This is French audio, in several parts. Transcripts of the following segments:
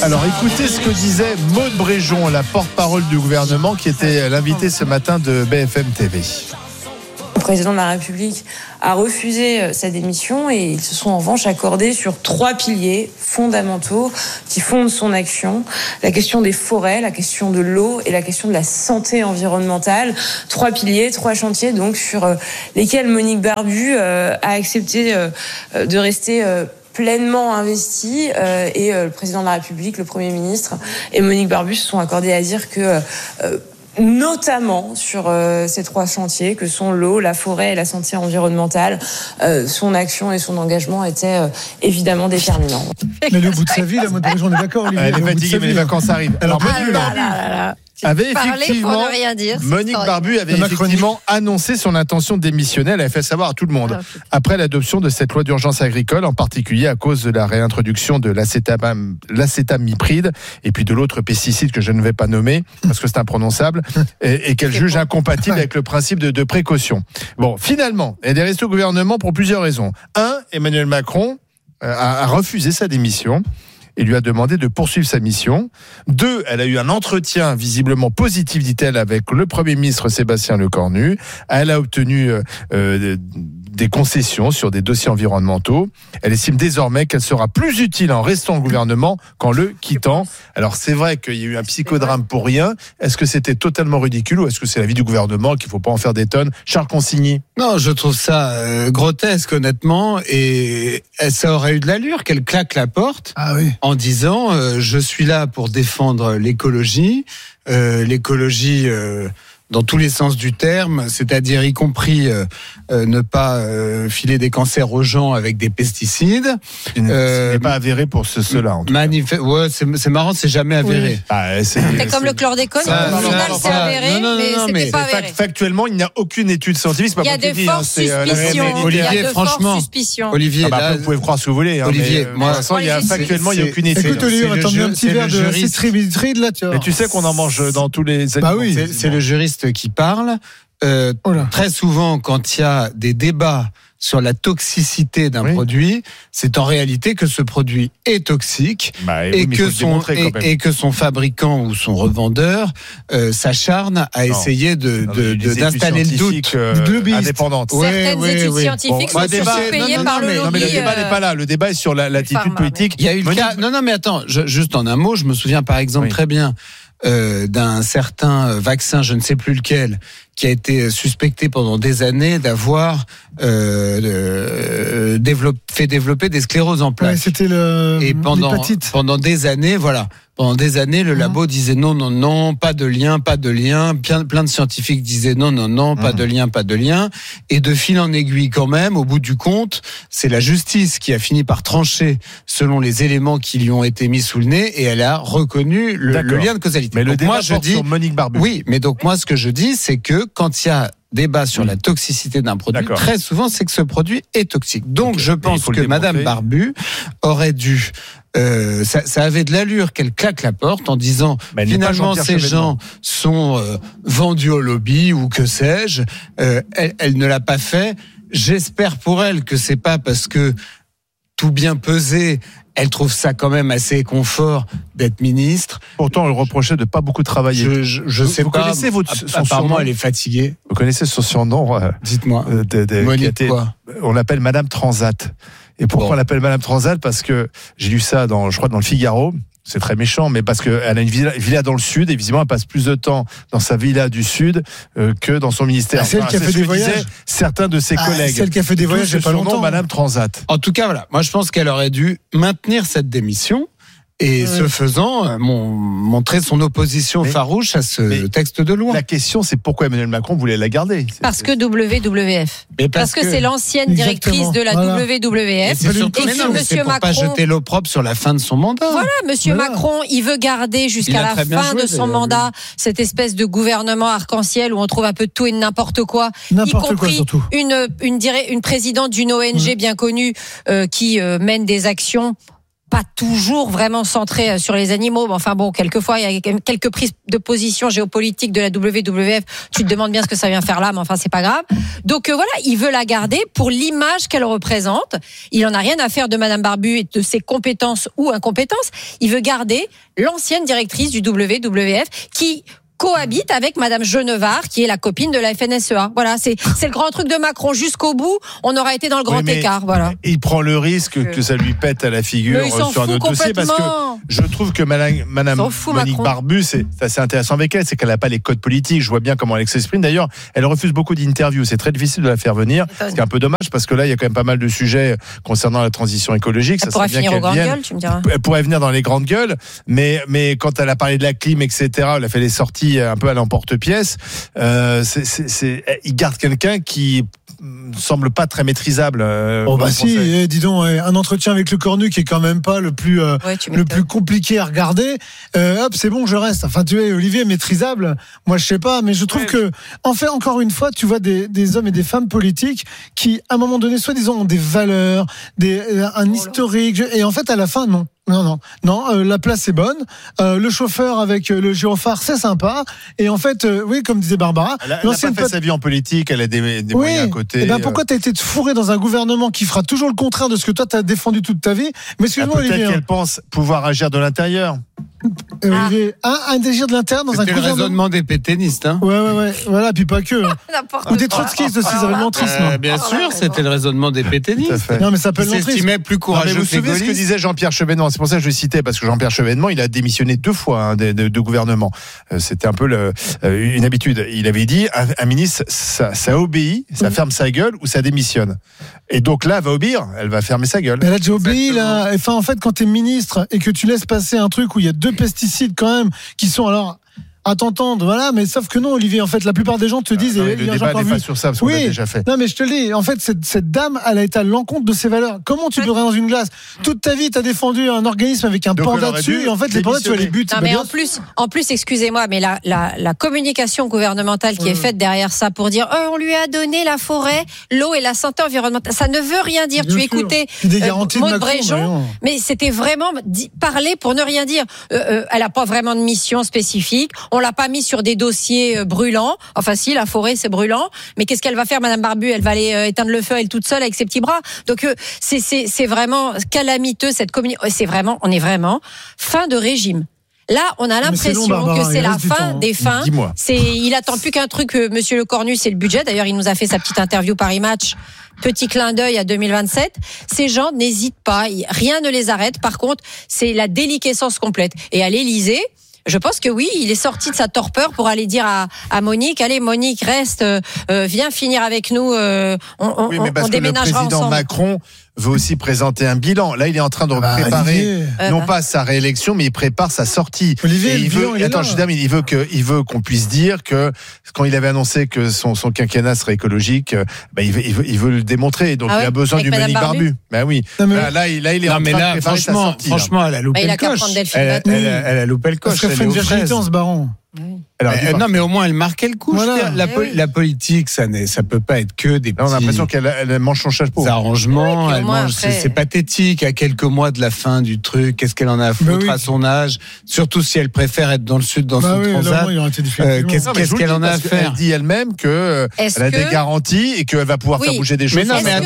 Alors écoutez ce que disait Maude Bréjon, la porte-parole du gouvernement, qui était l'invitée ce matin de BFM TV. Le président de la République a refusé sa démission et ils se sont en revanche accordés sur 3 piliers fondamentaux qui fondent son action. La question des forêts, la question de l'eau et la question de la santé environnementale. 3 piliers, 3 chantiers donc sur lesquels Monique Barbu a accepté de rester pleinement investi et le président de la République, le Premier ministre et Monique Barbu se sont accordés à dire que notamment sur ces 3 chantiers que sont l'eau, la forêt et la santé environnementale, son action et son engagement étaient évidemment déterminants. Mais le bout de sa vie, la Maude Bréjon, on est d'accord, Olivier. Elle est fatiguée, mais les vacances arrivent. Alors, avait effectivement, Monique Barbu avait effectivement annoncé son intention de démissionner. Elle avait fait savoir à tout le monde. Après l'adoption de cette loi d'urgence agricole, en particulier à cause de la réintroduction de l'acétamipride et puis de l'autre pesticide que je ne vais pas nommer parce que c'est imprononçable et qu'elle juge incompatible avec le principe de précaution. Bon, finalement, elle est restée au gouvernement pour plusieurs raisons. 1, Emmanuel Macron a refusé sa démission et lui a demandé de poursuivre sa mission. 2, elle a eu un entretien visiblement positif, dit-elle, avec le Premier ministre Sébastien Lecornu. Elle a obtenu des concessions sur des dossiers environnementaux. Elle estime désormais qu'elle sera plus utile en restant au gouvernement qu'en le quittant. Alors c'est vrai qu'il y a eu un psychodrame pour rien. Est-ce que c'était totalement ridicule ou est-ce que c'est l'avis du gouvernement qu'il ne faut pas en faire des tonnes? Charles Consigny. Non, je trouve ça grotesque honnêtement et ça aurait eu de l'allure qu'elle claque la porte en disant je suis là pour défendre l'écologie. L'écologie dans tous les sens du terme, c'est-à-dire y compris ne pas filer des cancers aux gens avec des pesticides. Ce n'est pas avéré pour cela. En tout cas. Ouais, c'est marrant, c'est jamais avéré. Oui. C'est comme le chlordécone, au final c'est avéré, mais c'était pas avéré. Factuellement, il n'y a aucune étude scientifique. Il y a de fortes suspicions. Olivier, franchement, Olivier, vous pouvez croire ce que vous voulez. Olivier, moi, factuellement, il n'y a aucune étude. Écoute, Olivier, on va t'emmener un petit verre de citribride là, tu vois. Mais tu sais qu'on en mange dans tous les aliments. Bah oui. C'est le juriste qui parle. Très souvent, quand il y a des débats sur la toxicité d'un produit, c'est en réalité que ce produit est toxique et que son fabricant ou son revendeur s'acharne à essayer d'installer le doute. Indépendante. Certaines études scientifiques sont payées par le lobby. Non, mais le débat n'est pas là. Le débat est sur l'attitude politique. Il y a eu le cas. Non, mais attends. Juste en un mot, je me souviens par exemple très bien d'un certain vaccin, je ne sais plus lequel, qui a été suspecté pendant des années d'avoir fait développer des scléroses en plaques. C'était l'hépatite. Pendant des années, le labo disait non, pas de lien. Plein de scientifiques disaient non, pas de lien. Et de fil en aiguille quand même, au bout du compte, c'est la justice qui a fini par trancher selon les éléments qui lui ont été mis sous le nez et elle a reconnu le lien de causalité. Mais donc le débat sur Monique Barbu. Oui, mais donc moi ce que je dis, c'est que quand il y a débat sur la toxicité d'un produit, très souvent c'est que ce produit est toxique. Donc je pense que Madame Barbu aurait dû ça avait de l'allure qu'elle claque la porte en disant finalement ces gens sont vendus au lobby ou que sais-je. Elle ne l'a pas fait. J'espère pour elle que c'est pas parce que tout bien pesé, elle trouve ça quand même assez confort d'être ministre. Pourtant, elle reprochait de pas beaucoup travailler. Je sais pas. Vous connaissez son surnom? Elle est fatiguée. Vous connaissez son surnom? Dites-moi. Monique quoi? On l'appelle Madame Transat. Et pourquoi on l'appelle Madame Transat? Parce que j'ai lu ça dans le Figaro. C'est très méchant, mais parce qu'elle a une villa dans le sud et visiblement elle passe plus de temps dans sa villa du sud que dans son ministère. Celle qui a fait des voyages. Certains de ses collègues. Celle qui a fait des voyages il n'y a pas longtemps. Madame Transat. En tout cas, voilà. Moi, je pense qu'elle aurait dû maintenir cette démission. Et ce faisant, montrer son opposition farouche à ce texte de loi. La question, c'est pourquoi Emmanuel Macron voulait la garder. Parce que WWF. Parce que c'est l'ancienne directrice de la WWF. Et que Monsieur Macron, pas jeter l'opprobre sur la fin de son mandat. Voilà, Monsieur Macron, il veut garder jusqu'à la fin de son mandat cette espèce de gouvernement arc-en-ciel où on trouve un peu de tout et de n'importe quoi, y compris une présidente d'une ONG bien connue qui mène des actions pas toujours vraiment centré sur les animaux, mais enfin bon, quelquefois il y a quand même quelques prises de position géopolitiques de la WWF. Tu te demandes bien ce que ça vient faire là, mais enfin c'est pas grave. Donc voilà, il veut la garder pour l'image qu'elle représente. Il en a rien à faire de Madame Barbu et de ses compétences ou incompétences. Il veut garder l'ancienne directrice du WWF qui cohabite avec Madame Genevard, qui est la copine de la FNSEA. Voilà, c'est le grand truc de Macron. Jusqu'au bout, on aura été dans le grand écart. Voilà. Il prend le risque que ça lui pète à la figure sur un autre dossier, parce que je trouve que Madame Monique Barbu, c'est assez intéressant avec elle, c'est qu'elle n'a pas les codes politiques. Je vois bien comment elle s'exprime. D'ailleurs, elle refuse beaucoup d'interviews. C'est très difficile de la faire venir. Ce qui est un peu dommage, parce que là, il y a quand même pas mal de sujets concernant la transition écologique. Elle pourrait finir aux grandes gueules, tu me diras. Elle pourrait venir dans les grandes gueules, mais quand elle a parlé de la clim, etc., elle a fait des sorties un peu à l'emporte-pièce. Il garde quelqu'un qui semble pas très maîtrisable. Dis donc, un entretien avec le Cornu qui est quand même pas le plus compliqué à regarder. C'est bon, je reste. Enfin, tu es Olivier maîtrisable. Moi, je sais pas, mais je trouve que, en fait, encore une fois, tu vois des hommes et des femmes politiques qui, à un moment donné, soi-disant, ont des valeurs, un historique, et en fait, à la fin, non. Non, la place est bonne. Le chauffeur avec le gyrophare, c'est sympa. Et en fait, oui, comme disait Barbara, elle a pas fait sa vie en politique, elle a des moyens à côté. Et pourquoi t'as été fourré dans un gouvernement qui fera toujours le contraire de ce que toi t'as défendu toute ta vie? Mais excuse-moi, Olivier. Peut-être qu'elle pense pouvoir agir de l'intérieur. Olivier, un désir de l'intérieur dans un gouvernement. C'était le raisonnement des pétainistes, hein. Ouais. Voilà, puis pas que. Ou des trotskistes aussi, ça s'appelle l'entrisme. Bien sûr, c'était le raisonnement des pétainistes. Non, mais ça s'appelle l'entrisme. Il s'estimait plus courageux. Vous vous souvenez ce que disait Jean-Pierre Chevènement? C'est pour ça que je le citais, parce que Jean-Pierre Chevènement, il a démissionné 2 fois de gouvernement. C'était un peu une habitude. Il avait dit, un ministre, ça obéit, ça ferme sa gueule ou ça démissionne. Et donc là, elle va obéir, elle va fermer sa gueule. Elle a déjà obéi, là. Enfin, en fait, quand t'es ministre et que tu laisses passer un truc où il y a 2 pesticides quand même qui sont alors à t'entendre, voilà, mais sauf que non, Olivier, en fait, la plupart des gens te disent. Le débat n'est pas sur ça, parce qu'on l'a déjà fait. Non, mais je te le dis, en fait, cette dame, elle a été à l'encontre de ses valeurs. Comment tu peux rentrer dans une glace? Toute ta vie, t'as défendu un organisme avec un panda dessus, et en fait, les pandas, tu vas les buter. Non, mais en plus, excusez-moi, mais la communication gouvernementale qui est faite derrière ça pour dire, on lui a donné la forêt, l'eau et la santé environnementale, ça ne veut rien dire. Tu écoutais Maud Bréjon, mais c'était vraiment parler pour ne rien dire. Elle a pas vraiment de mission spécifique. On l'a pas mis sur des dossiers brûlants. Enfin, si, la forêt, c'est brûlant. Mais qu'est-ce qu'elle va faire, Madame Barbu? Elle va aller éteindre le feu, elle toute seule, avec ses petits bras. Donc, c'est vraiment calamiteux, cette communication. On est vraiment fin de régime. Là, on a l'impression que c'est la fin des fins. Dis-moi. Il attend plus qu'un truc, Monsieur Le Cornu, c'est le budget. D'ailleurs, il nous a fait sa petite interview Paris Match. Petit clin d'œil à 2027. Ces gens n'hésitent pas. Rien ne les arrête. Par contre, c'est la déliquescence complète. Et à l'Élysée, je pense que oui, il est sorti de sa torpeur pour aller dire à Monique, allez Monique, reste, viens finir avec nous, on déménagera ensemble. Le président Macron veut aussi présenter un bilan. Là, il est en train de préparer, non pas sa réélection, mais il prépare sa sortie. Olivier, il veut qu'on puisse dire que quand il avait annoncé que son quinquennat serait écologique, il veut le démontrer. Donc il a besoin du Monique Barbu. Ben oui. Là, il est en train de préparer sa sortie. Franchement, elle a loupé le coche. Elle a loupé le coche. Elle fait une virginité en se barrant. Alors, non, mais au moins elle marquait le coup. Voilà. La politique, ça peut pas être que des petits. On a l'impression qu'elle mange son chapeau. Arrangements, c'est pathétique. À quelques mois de la fin du truc, qu'est-ce qu'elle en a à foutre à son âge? Surtout si elle préfère être dans le sud, dans son transat. Qu'est-ce qu'elle en a à faire? Elle dit elle-même que elle a des garanties et qu'elle va pouvoir faire bouger des choses.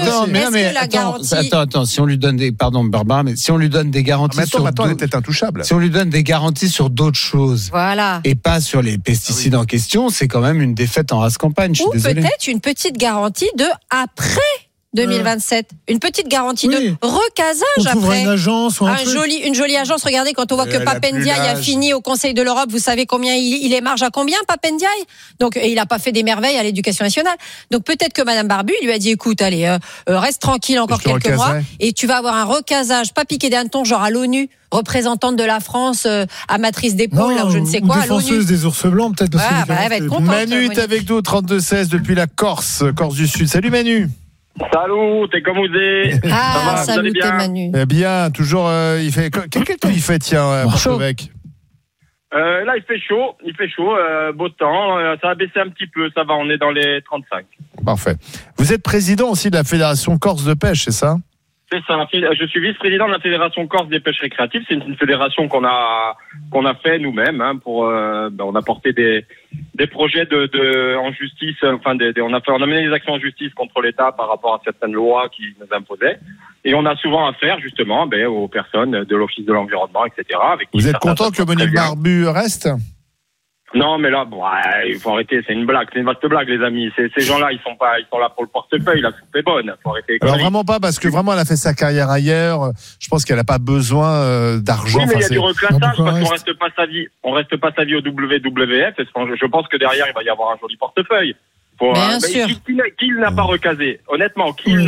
Attends. Si on lui donne Barbara, mais si on lui donne des garanties sur elle est peut-être intouchable. Si on lui donne des garanties sur d'autres choses, voilà, et pas sur les pesticides en question, c'est quand même une défaite en race campagne. Ou peut-être une petite garantie de après 2027. Une petite garantie de recasage après. Une agence ou une jolie agence. Regardez, quand on voit que Papendiaï a fini au Conseil de l'Europe, vous savez combien il est marge à combien, Papendiaï? Donc, il n'a pas fait des merveilles à l'éducation nationale. Donc, peut-être que Madame Barbu lui a dit, écoute, allez, reste tranquille encore quelques mois et tu vas avoir un recasage, pas piqué d'un ton, genre à l'ONU, représentante de la France, amatrice d'épaule, là, ou je ne sais quoi, à l'ONU. Défenseuse des ours blancs, peut-être. Elle va être contente. Manu est avec nous, 32-16, depuis la Corse du Sud. Salut Manu. Salut, t'es comme vous êtes. Salut, t'es Manu. Eh bien, toujours, il fait. Quel temps il fait, tiens, Porto-Vec? Là, il fait chaud, beau temps. Ça a baissé un petit peu, ça va, on est dans les 35. Parfait. Vous êtes président aussi de la Fédération Corse de pêche, c'est ça? C'est ça. Je suis vice-président de la Fédération Corse des pêches récréatives. C'est une fédération qu'on a fait nous-mêmes, hein, on a porté des projets en justice, on a mené des actions en justice contre l'État par rapport à certaines lois qui nous imposaient. Et on a souvent affaire, justement, aux personnes de l'Office de l'environnement, etc. Vous êtes content que Monique Barbu reste? Non, mais là, il faut arrêter. C'est une blague, c'est une vaste blague, les amis. Ces gens-là, ils sont là pour le portefeuille. La soupe est bonne. Faut arrêter. Alors vraiment pas, parce que vraiment, elle a fait sa carrière ailleurs. Je pense qu'elle n'a pas besoin d'argent. Oui, mais il y a du reclassage parce qu'on reste pas sa vie. On reste pas sa vie au WWF. Je pense que derrière, il va y avoir un joli portefeuille. Bien sûr. Qui n'a pas recasé? Honnêtement, qui n'a